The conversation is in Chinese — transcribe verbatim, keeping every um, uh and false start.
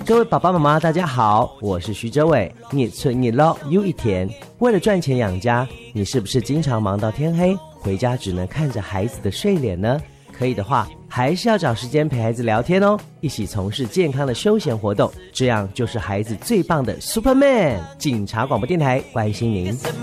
各位爸爸妈妈大家好，我是徐哲伟。你存你捞又一天，为了赚钱养家，你是不是经常忙到天黑，回家只能看着孩子的睡脸呢？可以的话，还是要找时间陪孩子聊天哦，一起从事健康的休闲活动，这样就是孩子最棒的 Superman。警察广播电台关心您。